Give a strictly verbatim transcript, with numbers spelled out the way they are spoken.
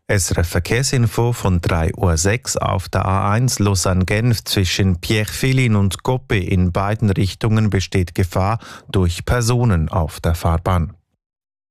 S R F Verkehrsinfo von drei Uhr sechs auf der A eins Lausanne-Genf zwischen Pierrefitte und Coppet in beiden Richtungen besteht Gefahr durch Personen auf der Fahrbahn.